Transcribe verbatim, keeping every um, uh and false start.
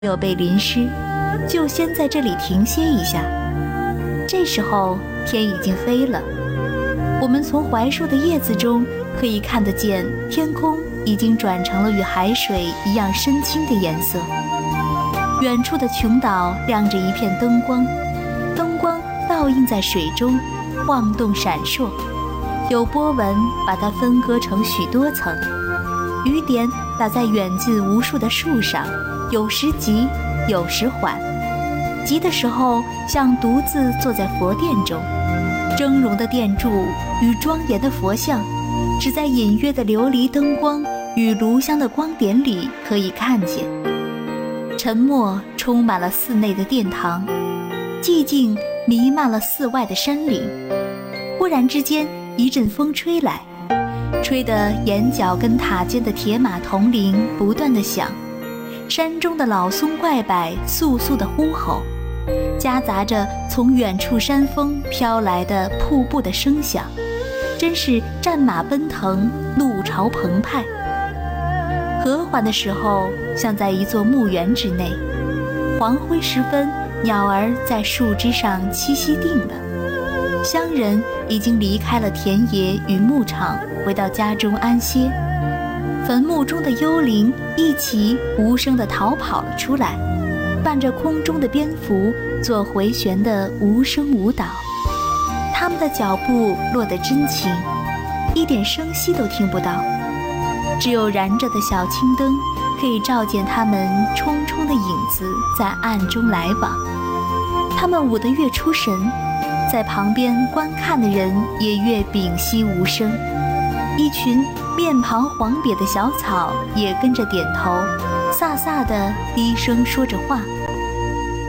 没有被淋湿，就先在这里停歇一下。这时候天已经黑了，我们从槐树的叶子中可以看得见天空已经转成了与海水一样深青的颜色。远处的琼岛亮着一片灯光，灯光倒映在水中，晃动闪烁，有波纹把它分割成许多层。雨点打在远近无数的树上，有时急，有时缓。急的时候像独自坐在佛殿中，峥嵘的殿柱与庄严的佛像，只在隐约的琉璃灯光与炉香的光点里可以看见。沉默充满了寺内的殿堂，寂静弥漫了寺外的山岭。忽然之间，一阵风吹来，吹得檐角跟塔尖的铁马铜铃不断地响，山中的老松怪柏簌簌地呼吼，夹杂着从远处山峰飘来的瀑布的声响，真是战马奔腾，怒潮澎湃。和缓的时候，像在一座墓园之内。黄昏时分，鸟儿在树枝上栖息定了，乡人已经离开了田野与牧场，回到家中安歇。坟墓中的幽灵一起无声地逃跑了出来，伴着空中的蝙蝠做回旋的无声舞蹈。他们的脚步落得真轻，一点声息都听不到，只有燃着的小青灯可以照见他们冲冲的影子在暗中来往。他们舞得越出神，在旁边观看的人也越屏息无声。一群面庞黄瘪的小草也跟着点头，飒飒地低声说着话。